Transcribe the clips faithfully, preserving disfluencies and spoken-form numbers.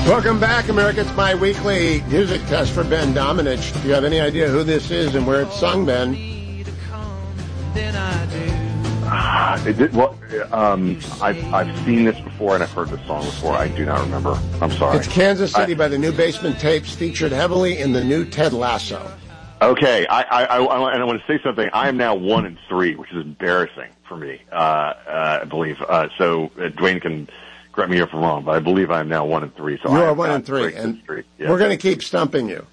Welcome back, America. It's my weekly music test for Ben Domenech. Do you have any idea who this is and where it's sung, Ben? Uh, it did, well, um, I've, I've seen this before and I've heard this song before. I do not remember. I'm sorry. It's Kansas City I, by the New Basement Tapes, featured heavily in the new Ted Lasso. Okay, I, I, I, and I want to say something. I am now one and three, which is embarrassing for me, uh, uh, I believe. Uh, so uh, Dwayne can correct me if I'm wrong, but I believe I'm now one and three. So you I are one and three, and yeah. we're going to keep stumping you.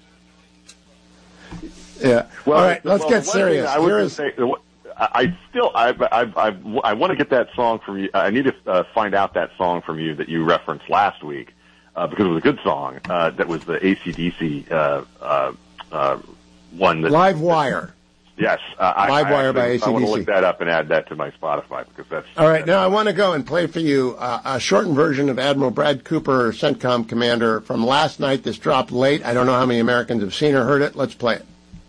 Yeah. Well, all right, let's well, get serious. I would Here is... say, I still, I, I, I, I want to get that song from you. I need to uh, find out that song from you that you referenced last week, uh, because it was a good song. Uh, that was the A C D C uh, uh, uh, one. That, Live Wire. Yes. Uh, Live I, Wire I, by A C D C. I want to look that up and add that to my Spotify because that's... All right, that's, now I want to go and play for you uh, a shortened version of Admiral Brad Cooper, CENTCOM commander, from last night. This dropped late. I don't know how many Americans have seen or heard it. Let's play it.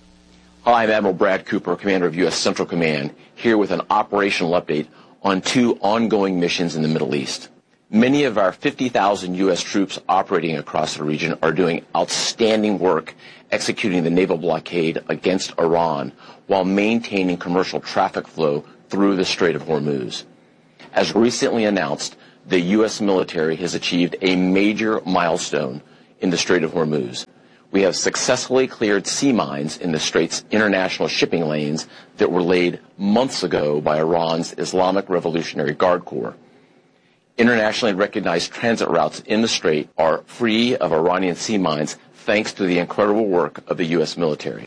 Hi, I'm Admiral Brad Cooper, commander of U S Central Command, here with an operational update on two ongoing missions in the Middle East. Many of our fifty thousand U S troops operating across the region are doing outstanding work executing the naval blockade against Iran while maintaining commercial traffic flow through the Strait of Hormuz. As recently announced, the U S military has achieved a major milestone in the Strait of Hormuz. We have successfully cleared sea mines in the Strait's international shipping lanes that were laid months ago by Iran's Islamic Revolutionary Guard Corps. Internationally recognized transit routes in the Strait are free of Iranian sea mines thanks to the incredible work of the U S military.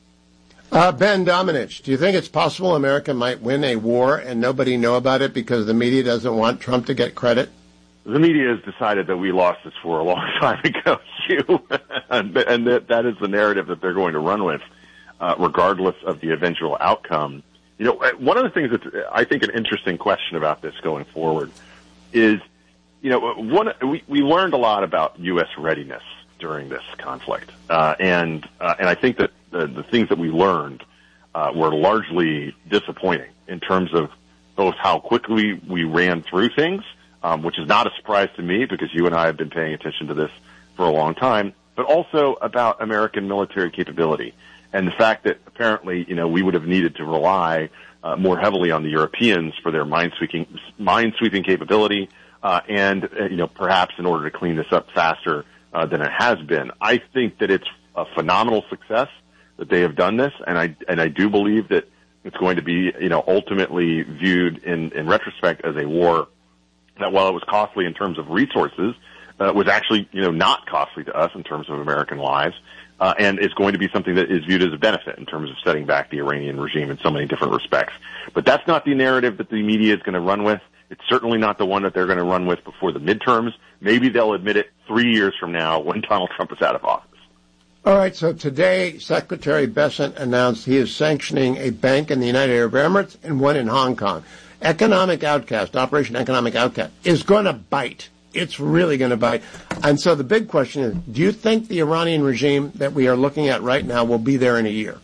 Uh, Ben Domenech, do you think it's possible America might win a war and nobody know about it because the media doesn't want Trump to get credit? The media has decided that we lost this war a long time ago, Hugh, and, and that, that is the narrative that they're going to run with, uh, regardless of the eventual outcome. You know, one of the things that's, I think, an interesting question about this going forward is, you know, one we, we learned a lot about U S readiness during this conflict, uh, and uh, and I think that the, the things that we learned uh, were largely disappointing in terms of both how quickly we ran through things. Um, which is not a surprise to me because you and I have been paying attention to this for a long time, but also about American military capability and the fact that apparently, you know, we would have needed to rely uh, more heavily on the Europeans for their mine-sweeping, mine-sweeping capability uh, and, uh, you know, perhaps in order to clean this up faster uh, than it has been. I think that it's a phenomenal success that they have done this, and I and I do believe that it's going to be, you know, ultimately viewed in, in retrospect as a war that while it was costly in terms of resources, uh, was actually, you know, not costly to us in terms of American lives, uh, and is going to be something that is viewed as a benefit in terms of setting back the Iranian regime in so many different respects. But that's not the narrative that the media is going to run with. It's certainly not the one that they're going to run with before the midterms. Maybe they'll admit it three years from now when Donald Trump is out of office. All right, so today Secretary Bessent announced he is sanctioning a bank in the United Arab Emirates and one in Hong Kong. Economic Outcast, Operation Economic Outcast, is going to bite. It's really going to bite. And so the big question is, do you think the Iranian regime that we are looking at right now will be there in a year?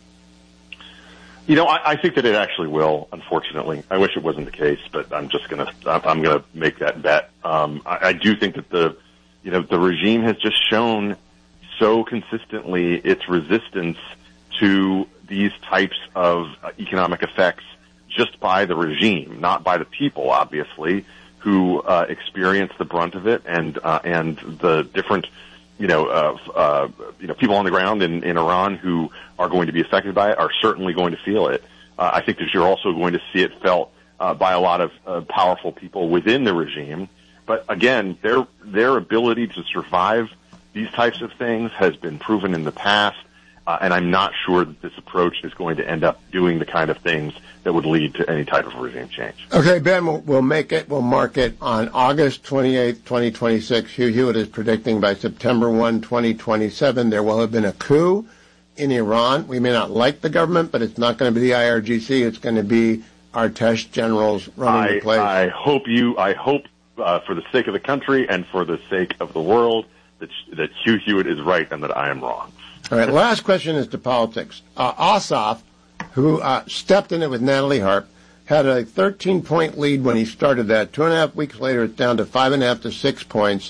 You know, I, I think that it actually will, unfortunately. I wish it wasn't the case, but I'm just going to, I'm going to make that bet. Um, I, I do think that the, you know, the regime has just shown so consistently its resistance to these types of uh, economic effects just by the regime, not by the people, obviously, who uh, experience the brunt of it, and uh, and the different, you know, uh, uh, you know, people on the ground in, in Iran who are going to be affected by it are certainly going to feel it. Uh, I think that you're also going to see it felt uh, by a lot of uh, powerful people within the regime. But again, their their ability to survive these types of things has been proven in the past. Uh, and I'm not sure that this approach is going to end up doing the kind of things that would lead to any type of regime change. Okay, Ben, we'll, we'll make it, we'll mark it on August twenty-eighth, twenty twenty-six. Hugh Hewitt is predicting by September first, twenty twenty-seven, there will have been a coup in Iran. We may not like the government, but it's not going to be the I R G C. It's going to be Artesh generals running I, the place. I hope you, I hope uh, for the sake of the country and for the sake of the world that, that Hugh Hewitt is right and that I am wrong. All right, last question is to politics. Uh, Ossoff, who uh, stepped in it with Natalie Harp, had a thirteen-point lead when he started that. Two and a half weeks later, it's down to five and a half to six points.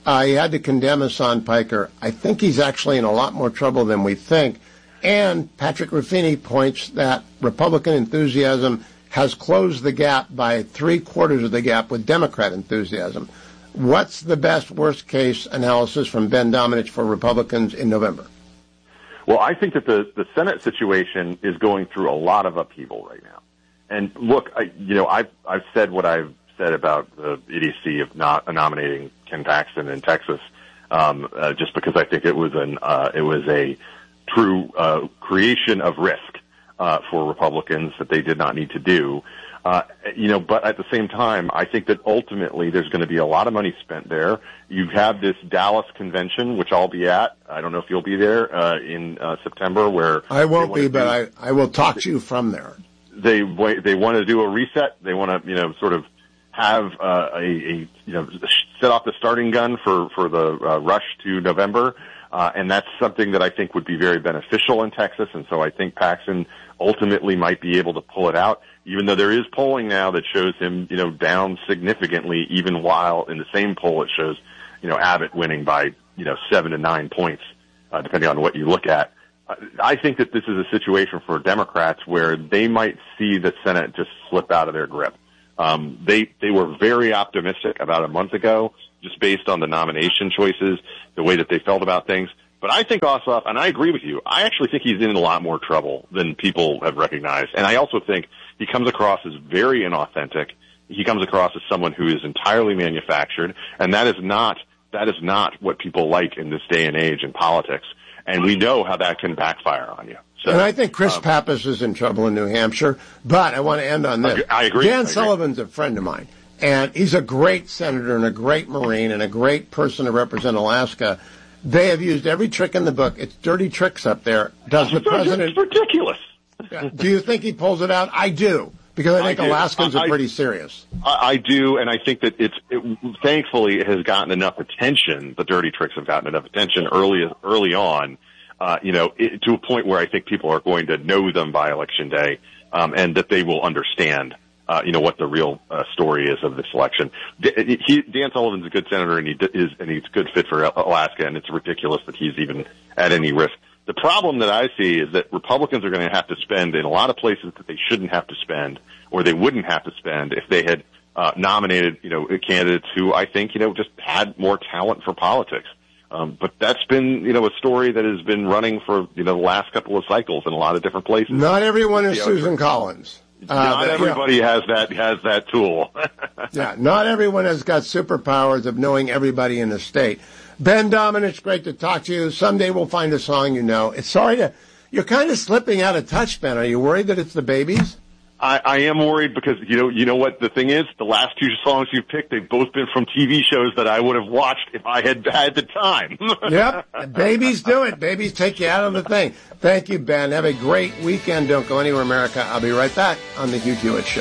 Uh, he had to condemn Hassan Piker. I think he's actually in a lot more trouble than we think. And Patrick Ruffini points that Republican enthusiasm has closed the gap by three quarters of the gap with Democrat enthusiasm. What's the best worst-case analysis from Ben Domenech for Republicans in November? Well, I think that the, the Senate situation is going through a lot of upheaval right now. And look, I, you know, I've, I've said what I've said about the idiocy of not nominating Ken Paxton in Texas, um, uh, just because I think it was an, uh, it was a true, uh, creation of risk, uh, for Republicans that they did not need to do. Uh, you know, but at the same time, I think that ultimately there's going to be a lot of money spent there. You have this Dallas convention, which I'll be at. I don't know if you'll be there, uh, in, uh, September, where I won't be, but I, I will talk to you from there. They, they want to do a reset. They want to, you know, sort of have, uh, a, a, you know, set off the starting gun for, for the, uh, rush to November. Uh, and that's something that I think would be very beneficial in Texas. And so I think Paxton ultimately might be able to pull it out, even though there is polling now that shows him, you know, down significantly, even while in the same poll it shows, you know, Abbott winning by, you know, seven to nine points, uh, depending on what you look at. I think that this is a situation for Democrats where they might see the Senate just slip out of their grip. Um, they, they were very optimistic about a month ago, just based on the nomination choices, the way that they felt about things. But I think Ossoff, and I agree with you, I actually think he's in a lot more trouble than people have recognized. And I also think he comes across as very inauthentic. He comes across as someone who is entirely manufactured, and that is not, that is not what people like in this day and age in politics. And we know how that can backfire on you. So, and I think Chris um, Pappas is in trouble in New Hampshire, but I want to end on this. I agree. Dan I agree. Sullivan's a friend of mine, and he's a great senator and a great Marine and a great person to represent Alaska. They have used every trick in the book. It's dirty tricks up there. Does the president? It's ridiculous. Do you think he pulls it out? I do, because I think I Alaskans I, are pretty serious. I, I do, and I think that it's it, thankfully it has gotten enough attention. The dirty tricks have gotten enough attention early early on, uh, you know, it, to a point where I think people are going to know them by election day, um, and that they will understand, uh, you know, what the real uh, story is of this election. D- he, Dan Sullivan's a good senator, and he d- is, and he's a good fit for Alaska, and it's ridiculous that he's even at any risk. The problem that I see is that Republicans are going to have to spend in a lot of places that they shouldn't have to spend, or they wouldn't have to spend if they had uh, nominated, you know, candidates who I think, you know, just had more talent for politics. Um, but that's been, you know, a story that has been running for, you know, the last couple of cycles in a lot of different places. Not everyone is Susan Collins. Uh, not but, everybody you know, has that has that tool. Yeah, not everyone has got superpowers of knowing everybody in the state. Ben Domenech, great to talk to you. Someday we'll find a song you know. It's sorry to, you're kind of slipping out of touch, Ben. Are you worried that it's the babies? I, I am worried because, you know, you know what the thing is? The last two songs you've picked, they've both been from T V shows that I would have watched if I had had the time. Yep. Babies do it. Babies take you out of the thing. Thank you, Ben. Have a great weekend. Don't go anywhere, America. I'll be right back on The Hugh Hewitt Show.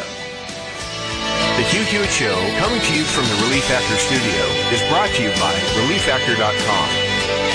The Hugh Hewitt Show, coming to you from the Relief Factor studio, is brought to you by relief factor dot com.